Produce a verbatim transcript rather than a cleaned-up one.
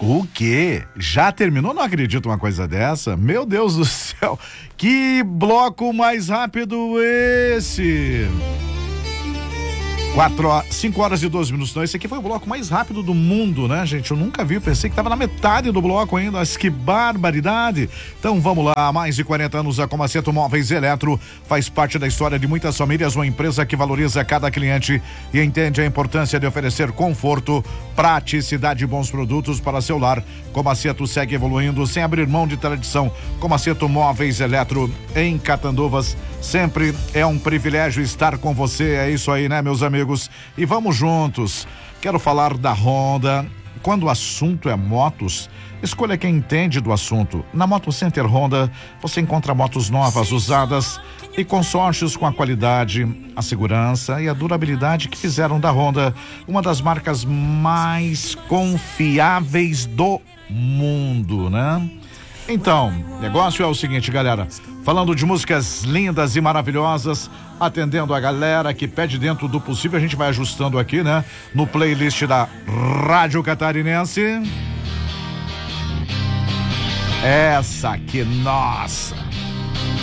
O quê? Já terminou? Não acredito uma coisa dessa. Meu Deus do céu. Que bloco mais rápido esse? Quatro, cinco horas e doze minutos. Não, esse aqui foi o bloco mais rápido do mundo, né, gente? Eu nunca vi, eu pensei que tava na metade do bloco ainda, mas que barbaridade. Então vamos lá, há mais de quarenta anos a Comaceto Móveis e Eletro faz parte da história de muitas famílias, uma empresa que valoriza cada cliente e entende a importância de oferecer conforto, praticidade e bons produtos para seu lar. Comaceto segue evoluindo sem abrir mão de tradição. Comaceto Móveis e Eletro em Catanduvas, sempre é um privilégio estar com você, é isso aí, né, meus amigos? E vamos juntos. Quero falar da Honda. Quando o assunto é motos, escolha quem entende do assunto. Na Moto Center Honda, você encontra motos novas, usadas e consórcios com a qualidade, a segurança e a durabilidade que fizeram da Honda uma das marcas mais confiáveis do mundo, né? Então, negócio é o seguinte, galera, falando de músicas lindas e maravilhosas, atendendo a galera que pede dentro do possível, a gente vai ajustando aqui, né? No playlist da Rádio Catarinense. Essa aqui, nossa!